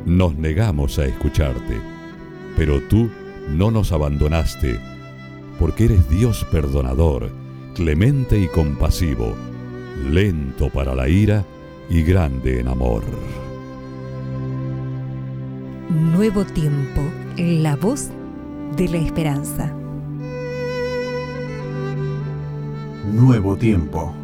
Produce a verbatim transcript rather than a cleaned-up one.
Nos negamos a escucharte, pero tú no nos abandonaste, porque eres Dios perdonador, clemente y compasivo, lento para la ira y grande en amor. Nuevo tiempo, la voz de la esperanza. Nuevo tiempo.